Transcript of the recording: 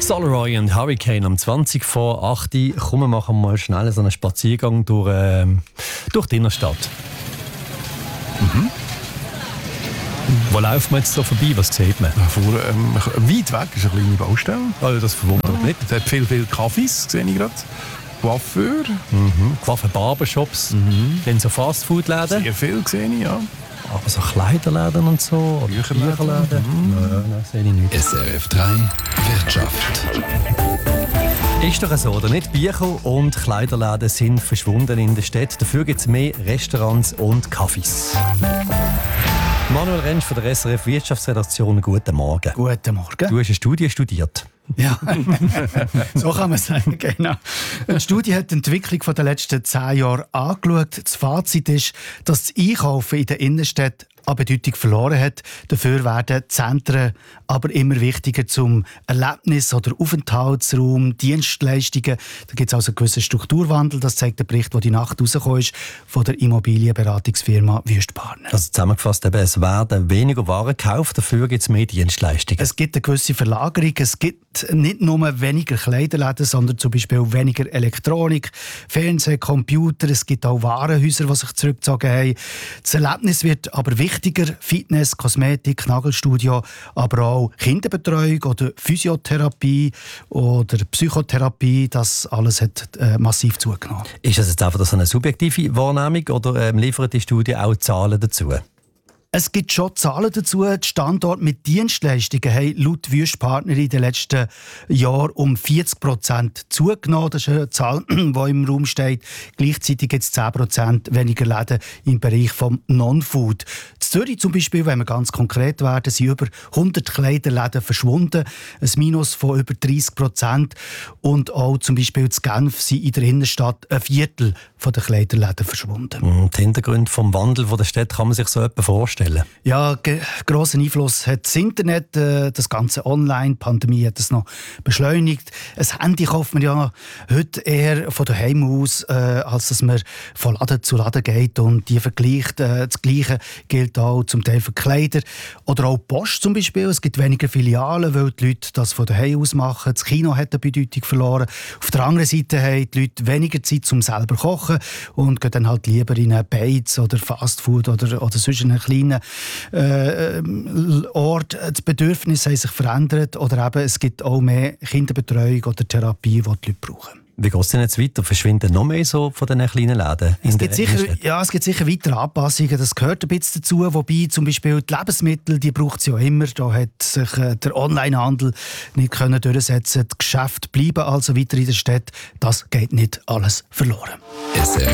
Solaroy und Hurricane am 20 vor 8 Uhr. Komm, wir machen mal schnell so einen Spaziergang durch die Innenstadt. Wo läuft man jetzt so vorbei? Was sieht man? Weit weg ist eine kleine Baustelle. Also das verwundert nicht. Es hat viele Kaffees, sehe ich gerade. Coiffeur. Coiffeur, Barbershops, dann so Fastfood-Läden. Sehr viel sehe ich, ja. Aber so Kleiderläden und so. Oder Bücherläden. Nein, sehe ich nicht. SRF 3 Wirtschaft. Ist doch so, oder nicht? Bücher und Kleiderläden sind verschwunden in der Stadt. Dafür gibt es mehr Restaurants und Cafés. Manuel Rentsch von der SRF Wirtschaftsredaktion, guten Morgen. Guten Morgen. Du hast eine Studie studiert. Ja, so kann man sagen, genau. Eine Studie hat die Entwicklung der letzten 10 Jahre angeschaut. Das Fazit ist, dass das Einkaufen in der Innenstadt an Bedeutung verloren hat. Dafür werden die Zentren aber immer wichtiger zum Erlebnis- oder Aufenthaltsraum, Dienstleistungen. Da gibt es also einen gewissen Strukturwandel. Das zeigt der Bericht, der die Nacht rausgekommen ist, von der Immobilienberatungsfirma Wüstpartner. Also zusammengefasst, es werden weniger Waren gekauft, dafür gibt es mehr Dienstleistungen. Es gibt eine gewisse Verlagerung. Es gibt nicht nur weniger Kleiderläden, sondern zum Beispiel weniger Elektronik, Fernsehen, Computer. Es gibt auch Warenhäuser, die sich zurückgezogen haben. Das Erlebnis wird aber wichtiger. Fitness, Kosmetik, Nagelstudio, aber auch Kinderbetreuung oder Physiotherapie oder Psychotherapie. Das alles hat massiv zugenommen. Ist das jetzt einfach so eine subjektive Wahrnehmung oder liefert die Studie auch Zahlen dazu? Es gibt schon Zahlen dazu. Die Standorte mit Dienstleistungen haben laut Wüstpartner in den letzten Jahren um 40% zugenommen. Das ist eine Zahl, die im Raum steht. Gleichzeitig gibt es 10% weniger Läden im Bereich des Non-Food. In Zürich zum Beispiel, wenn wir ganz konkret werden, sind über 100 Kleiderläden verschwunden. Ein Minus von über 30%. Und auch zum Beispiel in Genf sind in der Innenstadt ein Viertel der Kleiderläden verschwunden. Die Hintergründe des Wandels der Stadt kann man sich so etwa vorstellen. Ja, grossen Einfluss hat das Internet, das ganze Online. Die Pandemie hat es noch beschleunigt. Ein Handy kauft man ja heute eher von daheim aus, als dass man von Laden zu Laden geht und die vergleicht. Das Gleiche gilt auch zum Teil für Kleider. Oder auch Post zum Beispiel. Es gibt weniger Filialen, weil die Leute das von daheim aus machen. Das Kino hat eine Bedeutung verloren. Auf der anderen Seite haben die Leute weniger Zeit, um selber zu kochen und gehen dann halt lieber in einen Beiz oder Fastfood oder sonst einen kleinen Ort. Das Bedürfnis hat sich verändert oder eben, es gibt auch mehr Kinderbetreuung oder Therapie, die die Leute brauchen. Wie geht es denn jetzt weiter? Verschwinden noch mehr so von diesen kleinen Läden? Es gibt sicher weitere Anpassungen, das gehört ein bisschen dazu. Wobei zum Beispiel die Lebensmittel, die braucht es ja immer. Da hat sich der Onlinehandel nicht können durchsetzen. Die Geschäfte bleiben also weiter in der Stadt. Das geht nicht alles verloren. SRF